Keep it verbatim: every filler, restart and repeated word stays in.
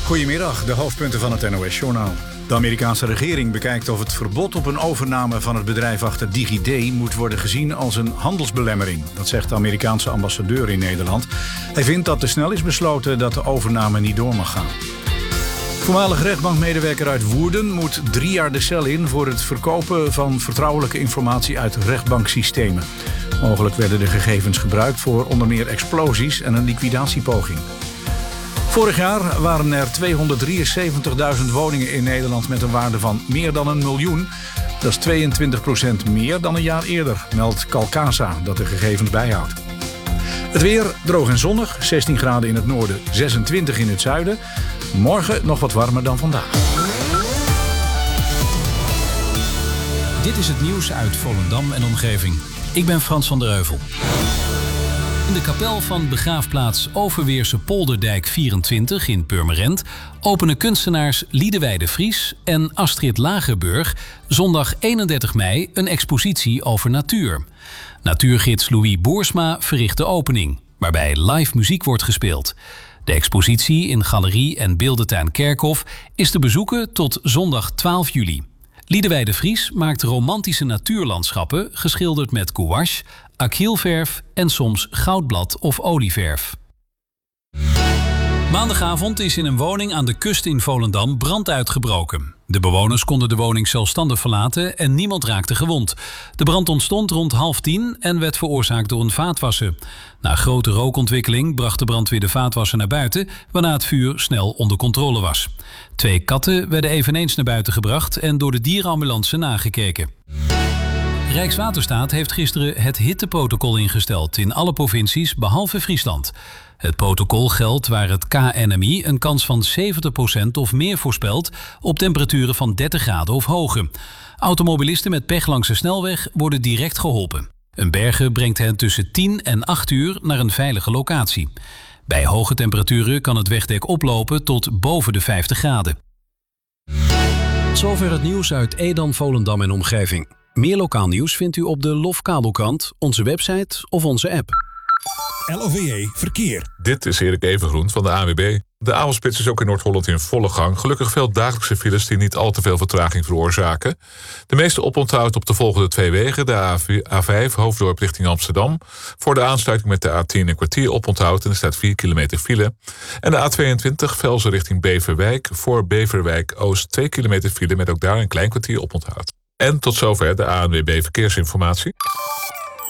Goedemiddag, de hoofdpunten van het N O S-journaal. De Amerikaanse regering bekijkt of het verbod op een overname van het bedrijf achter DigiD moet worden gezien als een handelsbelemmering. Dat zegt de Amerikaanse ambassadeur in Nederland. Hij vindt dat te snel is besloten dat de overname niet door mag gaan. Voormalig rechtbankmedewerker uit Woerden moet drie jaar de cel in voor het verkopen van vertrouwelijke informatie uit rechtbanksystemen. Mogelijk werden de gegevens gebruikt voor onder meer explosies en een liquidatiepoging. Vorig jaar waren er tweehonderddrieënzeventigduizend woningen in Nederland met een waarde van meer dan een miljoen. Dat is tweeëntwintig procent meer dan een jaar eerder, meldt Calcasa, dat de gegevens bijhoudt. Het weer droog en zonnig, zestien graden in het noorden, zesentwintig in het zuiden. Morgen nog wat warmer dan vandaag. Dit is het nieuws uit Volendam en omgeving. Ik ben Frans van der Heuvel. In de kapel van begraafplaats Overweerse Polderdijk vierentwintig in Purmerend openen kunstenaars Liedewij de Vries en Astrid Lagerburg zondag eenendertig mei een expositie over natuur. Natuurgids Louis Boersma verricht de opening, waarbij live muziek wordt gespeeld. De expositie in Galerie en Beeldentuin Kerkhof is te bezoeken tot zondag twaalf juli. Liedewij de Vries maakt romantische natuurlandschappen geschilderd met gouache, acrylverf en soms goudblad of olieverf. Maandagavond is in een woning aan de kust in Volendam brand uitgebroken. De bewoners konden de woning zelfstandig verlaten en niemand raakte gewond. De brand ontstond rond half tien en werd veroorzaakt door een vaatwasser. Na grote rookontwikkeling bracht de brandweer de vaatwasser naar buiten, waarna het vuur snel onder controle was. Twee katten werden eveneens naar buiten gebracht en door de dierenambulance nagekeken. Rijkswaterstaat heeft gisteren het hitteprotocol ingesteld in alle provincies behalve Friesland. Het protocol geldt waar het K N M I een kans van zeventig procent of meer voorspelt op temperaturen van dertig graden of hoger. Automobilisten met pech langs de snelweg worden direct geholpen. Een berger brengt hen tussen tien en acht uur naar een veilige locatie. Bij hoge temperaturen kan het wegdek oplopen tot boven de vijftig graden. Zover het nieuws uit Edam, Volendam en omgeving. Meer lokaal nieuws vindt u op de Lof Kabelkrant, onze website of onze app. L O V E Verkeer. Dit is Erik Evengroen van de A N W B. De avondspits is ook in Noord-Holland in volle gang. Gelukkig veel dagelijkse files die niet al te veel vertraging veroorzaken. De meeste oponthoud op de volgende twee wegen. De A vijf Hoofddorp richting Amsterdam. Voor de aansluiting met de A tien een kwartier oponthoud en er staat vier kilometer file. En de A tweeëntwintig Velzen richting Beverwijk. Voor Beverwijk Oost twee kilometer file met ook daar een klein kwartier oponthoud. En tot zover de A N W B Verkeersinformatie.